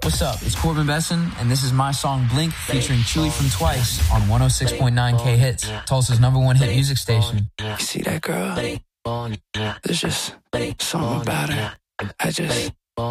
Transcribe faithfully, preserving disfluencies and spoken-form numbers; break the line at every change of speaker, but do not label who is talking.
What's up? It's Corbin Besson, and this is my song Blink featuring Chewy from Twice on one oh six point nine K Hits, Tulsa's number one hit music station.
You see that girl? There's just something about her. I just